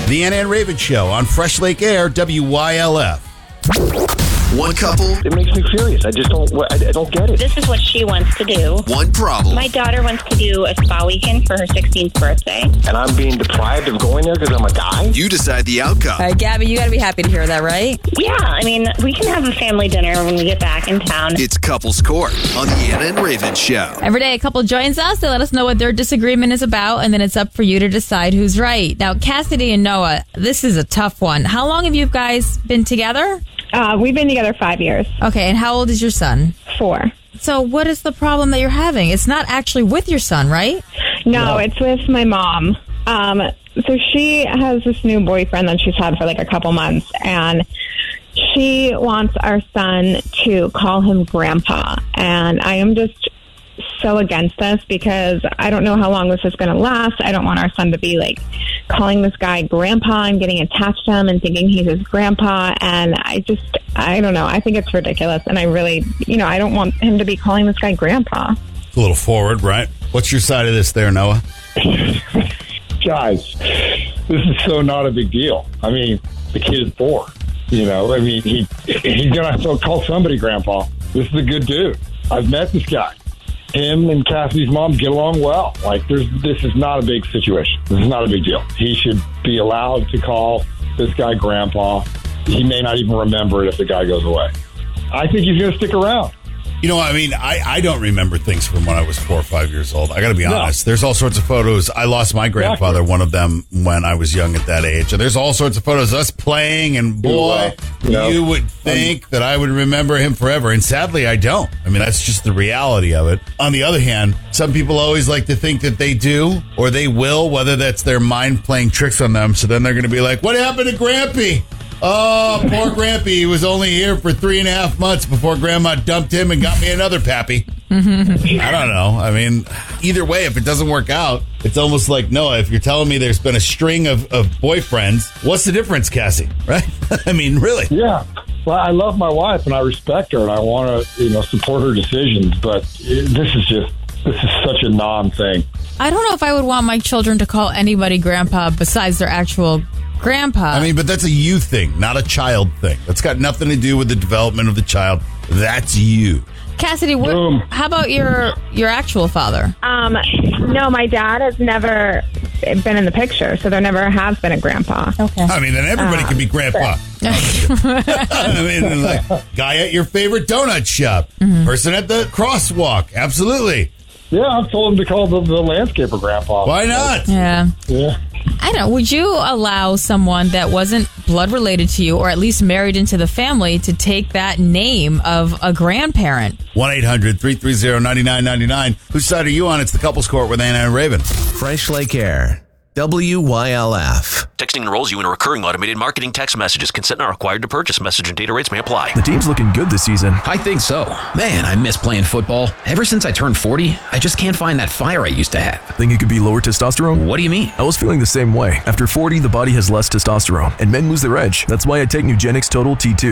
The Anna and Raven Show on Fresh Lake Air, WYLF. One couple. It makes me furious. I don't get it. This is what she wants to do. One problem. My daughter wants to do a spa weekend for her 16th birthday. And I'm being deprived of going there because I'm a guy? You decide the outcome. All right, Gabby, you got to be happy to hear that, right? Yeah, I mean, we can have a family dinner when we get back in town. It's Couples Court on the Anna and Raven Show. Every day, a couple joins us. They let us know what their disagreement is about, and then it's up for you to decide who's right. Now, Cassidy and Noah, this is a tough one. How long have you guys been together? We've been together 5 years. Okay, and how old is your son? 4. So what is the problem that you're having? It's not actually with your son, right? No, it's with my mom. So she has this new boyfriend that she's had for like a couple months, and she wants our son to call him Grandpa. And I am just so against this because I don't know how long this is going to last. I don't want our son to be like calling this guy Grandpa and getting attached to him and thinking he's his grandpa. And I don't know. I think it's ridiculous. And I really, I don't want him to be calling this guy Grandpa. A little forward, right? What's your side of this there, Noah? Guys, this is so not a big deal. I mean, the kid is 4. He's going to have to call somebody Grandpa. This is a good dude. I've met this guy. Him and Cassidy's mom get along well. This is not a big situation. This is not a big deal. He should be allowed to call this guy Grandpa. He may not even remember it if the guy goes away. I think he's going to stick around. I don't remember things from when I was 4 or 5 years old. I got to be honest. There's all sorts of photos. I lost my grandfather, one of them, when I was young at that age. And there's all sorts of photos of us playing, and boy, you would think that I would remember him forever. And sadly, I don't. I mean, that's just the reality of it. On the other hand, some people always like to think that they do, or they will, whether that's their mind playing tricks on them. So then they're going to be like, what happened to Grampy? Oh, poor Grampy. He was only here for 3.5 months before Grandma dumped him and got me another pappy. I don't know. I mean, either way, if it doesn't work out, it's almost like, Noah, if you're telling me there's been a string of boyfriends, what's the difference, Cassie? Right? I mean, really? Yeah. Well, I love my wife and I respect her and I want to, support her decisions. But this is such a non-thing. I don't know if I would want my children to call anybody Grandpa besides their actual grandpa. I mean, but that's a you thing, not a child thing. That's got nothing to do with the development of the child. That's you. Cassidy, how about your actual father? No, my dad has never been in the picture, so there never has been a grandpa. Okay. I mean, then everybody can be grandpa. I mean, like, guy at your favorite donut shop, person at the crosswalk. Absolutely. Yeah, I've told him to call the landscaper Grandpa. Why not? Yeah. Yeah. I don't know. Would you allow someone that wasn't blood related to you or at least married into the family to take that name of a grandparent? 1-800-330-9999. Whose side are you on? It's the Couples Court with Anna and Raven. Fresh Lake Air. WYLF. Texting enrolls you in a recurring automated marketing text messages. Consent not required to purchase. Message and data rates may apply. The team's looking good this season. I think so. Man, I miss playing football. Ever since I turned 40, I just can't find that fire I used to have. Think it could be lower testosterone? What do you mean? I was feeling the same way. After 40, the body has less testosterone, and men lose their edge. That's why I take Nugenix Total T2.